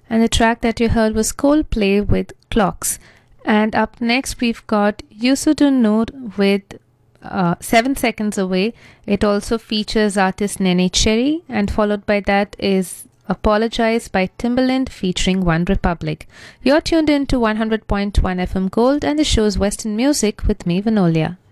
And the track that you heard was Coldplay with Clocks. And up next, we've got Yusudun Noor with 7 Seconds Away. It also features artist Nene Cherry, and followed by that is Apologize by Timbaland featuring One Republic. You're tuned in to 100.1 FM Gold, and the show's Western Music with me, Vanolia.